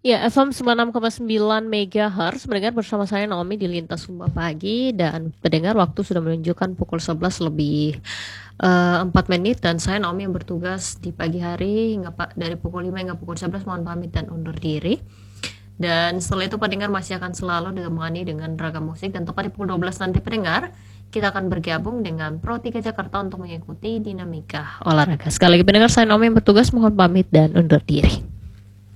Ya, FM 96,9 MHz mendengar bersama saya Naomi di Lintas Sumba Pagi, dan pendengar waktu sudah menunjukkan pukul 11 lebih 4 menit, dan saya Naomi yang bertugas di pagi hari hingga dari pukul 5 hingga pukul 11 mohon pamit dan undur diri. Dan setelah itu pendengar masih akan selalu ditemani dengan ragam musik, dan tepat di pukul 12 nanti pendengar kita akan bergabung dengan Pro 3 Jakarta untuk mengikuti dinamika olahraga. Sekali lagi pendengar, saya Naomi yang bertugas mohon pamit dan undur diri.